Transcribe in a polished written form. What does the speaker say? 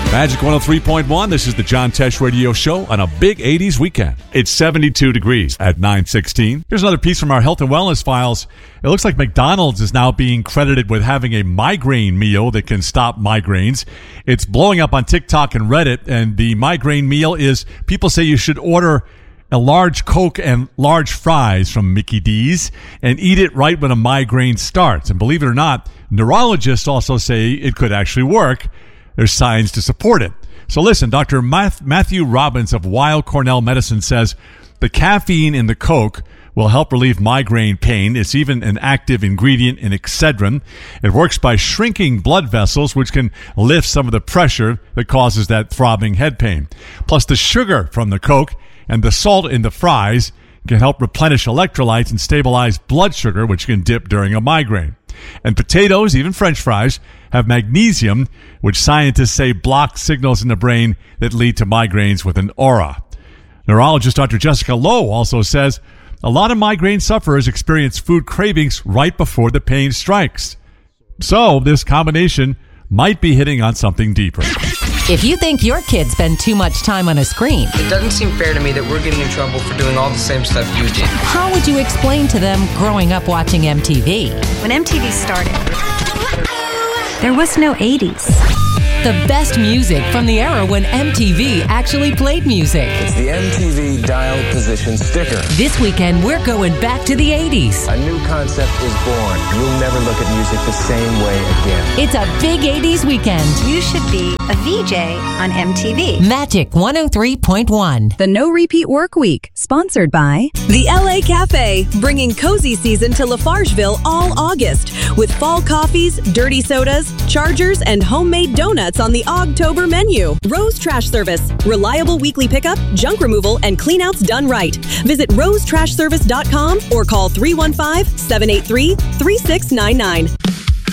Magic 103.1, this is the John Tesh Radio Show on a big 80s weekend. It's 72 degrees at 9:16. Here's another piece from our health and wellness files. It looks like McDonald's is now being credited with having a migraine meal that can stop migraines. It's blowing up on TikTok and Reddit, and the migraine meal is, people say you should order a large Coke and large fries from Mickey D's and eat it right when a migraine starts. And believe it or not, neurologists also say it could actually work. There's signs to support it. So listen, Dr. Matthew Robbins of Weill Cornell Medicine says the caffeine in the Coke will help relieve migraine pain. It's even an active ingredient in Excedrin. It works by shrinking blood vessels, which can lift some of the pressure that causes that throbbing head pain. Plus, the sugar from the Coke and the salt in the fries can help replenish electrolytes and stabilize blood sugar, which can dip during a migraine. And potatoes, even French fries, have magnesium, which scientists say blocks signals in the brain that lead to migraines with an aura. Neurologist Dr. Jessica Lowe also says a lot of migraine sufferers experience food cravings right before the pain strikes. So this combination might be hitting on something deeper. If you think your kids spend too much time on a screen, it doesn't seem fair to me that we're getting in trouble for doing all the same stuff you did. How would you explain to them growing up watching MTV? When MTV started, there was no 80s. The best music from the era when MTV actually played music. It's the MTV dial position sticker. This weekend, we're going back to the 80s. A new concept is born. You'll never look at music the same way again. It's a big 80s weekend. You should be a VJ on MTV. Magic 103.1. The No Repeat Work Week, sponsored by the LA Cafe, bringing cozy season to Lafargeville all August with fall coffees, dirty sodas, chargers, and homemade donuts on the Ogtober menu. Rose Trash Service. Reliable weekly pickup, junk removal, and cleanouts done right. Visit rosetrashservice.com or call 315-783-3699.